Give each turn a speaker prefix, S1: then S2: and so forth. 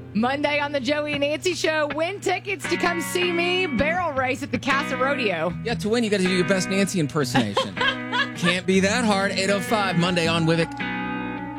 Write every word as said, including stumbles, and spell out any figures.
S1: Monday on the Joey and Nancy Show, win tickets to come see me barrel race at the Casa Rodeo.
S2: Yeah, to win, you got to do your best Nancy impersonation. Can't be that hard. eight oh five Monday on Wivik.